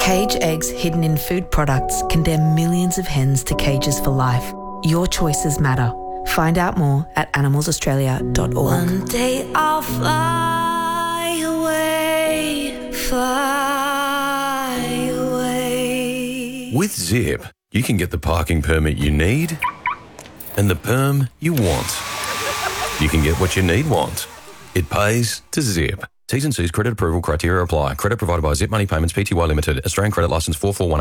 Cage eggs hidden in food products condemn millions of hens to cages for life. Your choices matter. Find out more at animalsaustralia.org. One day I'll fly away, fly away. With Zip, you can get the parking permit you need and the perm you want. You can get what you want. It pays to Zip. T's and C's credit approval criteria apply. Credit provided by Zip Money Payments Pty Limited. Australian credit licence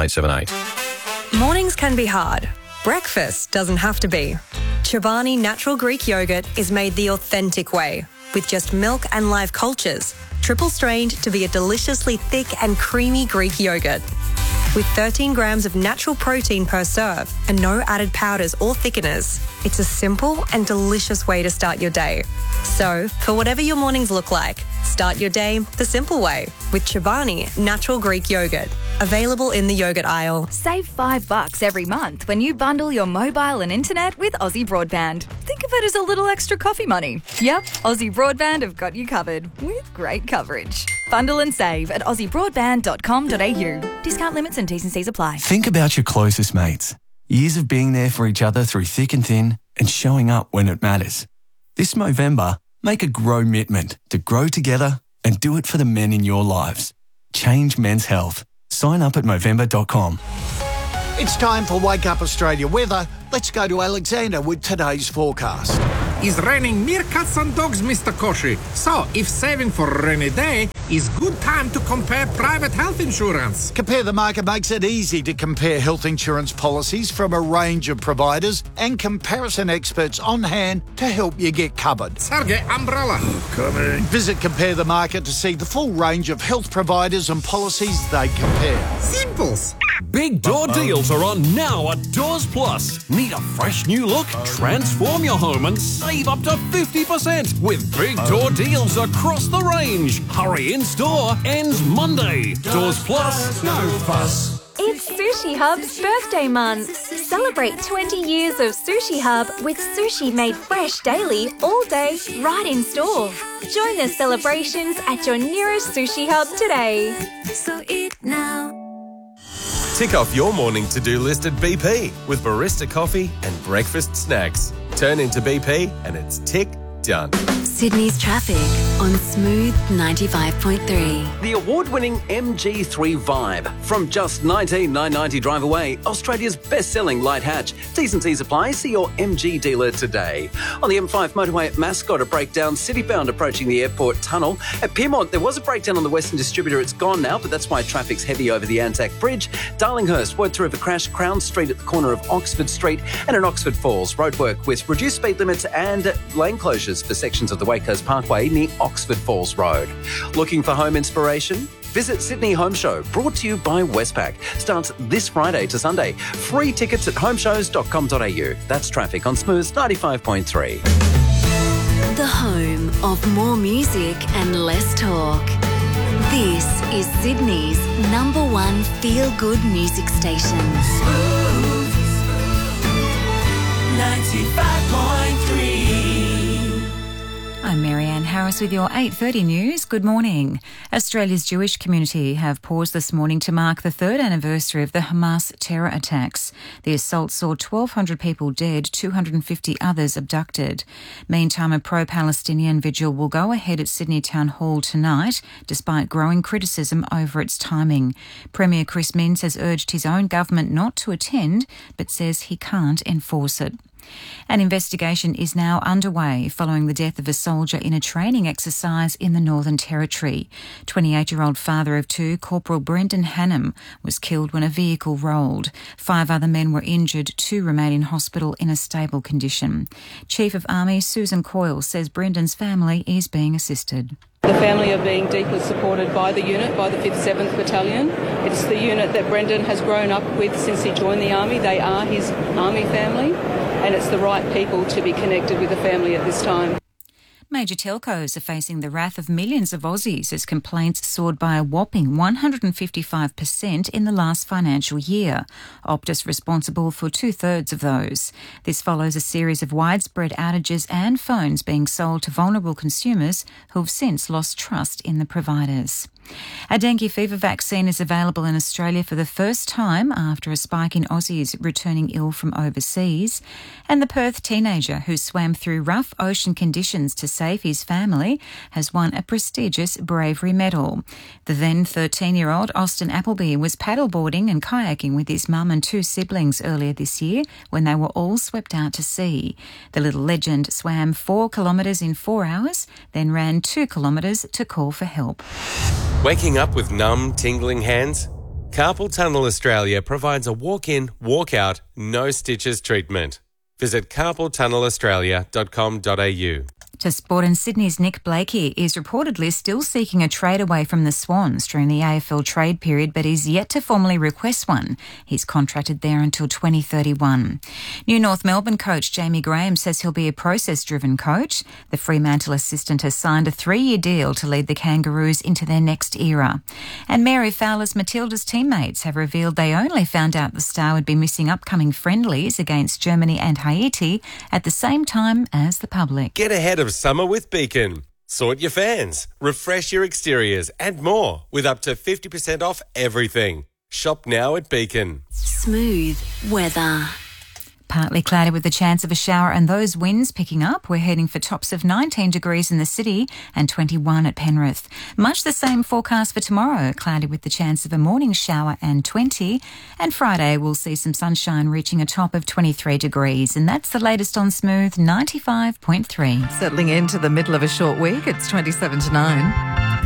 441878. Mornings can be hard. Breakfast doesn't have to be. Chobani Natural Greek Yogurt is made the authentic way, with just milk and live cultures, triple strained to be a deliciously thick and creamy Greek yogurt. With 13 grams of natural protein per serve and no added powders or thickeners, it's a simple and delicious way to start your day. So, for whatever your mornings look like, start your day the simple way with Chobani Natural Greek Yogurt. Available in the yogurt aisle. Save $5 every month when you bundle your mobile and internet with Aussie Broadband. Think of it as a little extra coffee money. Yep, Aussie Broadband have got you covered with great coverage. Bundle and save at aussiebroadband.com.au. Discount limits and T's and C's apply. Think about your closest mates. Years of being there for each other through thick and thin and showing up when it matters. This Movember, make a grow-mitment to grow together and do it for the men in your lives. Change men's health. Sign up at Movember.com. It's time for Wake Up Australia weather. Let's go to Alexander with today's forecast. It's raining meerkats and dogs, Mr. Koshi. So, if saving for a rainy day is good time to compare private health insurance. Compare the Market makes it easy to compare health insurance policies from a range of providers and comparison experts on hand to help you get covered. Sergey, umbrella. Coming. Visit Compare the Market to see the full range of health providers and policies they compare. Simples. Big door deals are on now at Doors Plus. Need a fresh new look? Transform your home and save up to 50% with big door deals across the range. Hurry in store, ends Monday. Doors Plus, no fuss. It's Sushi Hub's birthday month. Celebrate 20 years of Sushi Hub with sushi made fresh daily, all day, right in store. Join the celebrations at your nearest Sushi Hub today. So eat now. Tick off your morning to-do list at BP with barista coffee and breakfast snacks. Turn into BP and it's tick done. Sydney's traffic on Smooth 95.3. The award-winning MG3 Vibe. From just $19,990 drive away, Australia's best-selling light hatch. T's and C's apply. See your MG dealer today. On the M5 motorway at Mascot, a breakdown city-bound approaching the airport tunnel. At Pyrmont, there was a breakdown on the Western Distributor. It's gone now, but that's why traffic's heavy over the Anzac Bridge. Darlinghurst, word through of a crash. Crown Street at the corner of Oxford Street. And in Oxford Falls, roadwork with reduced speed limits and lane closures for sections of the Waitrose Parkway near Oxford Falls Road. Looking for home inspiration? Visit Sydney Home Show, brought to you by Westpac. Starts this Friday to Sunday. Free tickets at homeshows.com.au. That's traffic on Smooth 95.3. The home of more music and less talk. This is Sydney's #1 feel-good music station. Smooth 95.3. I'm Marianne Harris with your 8:30 news. Good morning. Australia's Jewish community have paused this morning to mark the third anniversary of the Hamas terror attacks. The assault saw 1,200 people dead, 250 others abducted. Meantime, a pro-Palestinian vigil will go ahead at Sydney Town Hall tonight, despite growing criticism over its timing. Premier Chris Minns has urged his own government not to attend, but says he can't enforce it. An investigation is now underway following the death of a soldier in a training exercise in the Northern Territory. 28-year-old father of two, Corporal Brendan Hannam, was killed when a vehicle rolled. 5 other men were injured, 2 remain in hospital in a stable condition. Chief of Army Susan Coyle says Brendan's family is being assisted. The family are being deeply supported by the unit, by the 5th 7th Battalion. It's the unit that Brendan has grown up with since he joined the Army. They are his Army family, and it's the right people to be connected with the family at this time. Major telcos are facing the wrath of millions of Aussies as complaints soared by a whopping 155% in the last financial year. Optus responsible for 2/3 of those. This follows a series of widespread outages and phones being sold to vulnerable consumers who have since lost trust in the providers. A dengue fever vaccine is available in Australia for the first time after a spike in Aussies returning ill from overseas. And the Perth teenager who swam through rough ocean conditions to save his family has won a prestigious bravery medal. The then 13-year-old Austin Appleby was paddleboarding and kayaking with his mum and 2 siblings earlier this year when they were all swept out to sea. The little legend swam 4 kilometres in 4 hours, then ran 2 kilometres to call for help. Waking up with numb, tingling hands? Carpal Tunnel Australia provides a walk-in, walk-out, no stitches treatment. Visit carpaltunnelaustralia.com.au. To sport, and Sydney's Nick Blakey is reportedly still seeking a trade away from the Swans during the AFL trade period, but is yet to formally request one. He's contracted there until 2031. New North Melbourne coach Jamie Graham says he'll be a process-driven coach. The Fremantle assistant has signed a 3-year deal to lead the Kangaroos into their next era. And Mary Fowler's Matilda's teammates have revealed they only found out the star would be missing upcoming friendlies against Germany and Haiti at the same time as the public. Get ahead of summer with Beacon. Sort your fans, refresh your exteriors and more with up to 50% off everything. Shop now at Beacon. Smooth weather. Partly cloudy with the chance of a shower and those winds picking up. We're heading for tops of 19 degrees in the city and 21 at Penrith. Much the same forecast for tomorrow. Cloudy with the chance of a morning shower and 20. And Friday we'll see some sunshine reaching a top of 23 degrees. And that's the latest on Smooth 95.3. Settling into the middle of a short week, it's 27 to 9.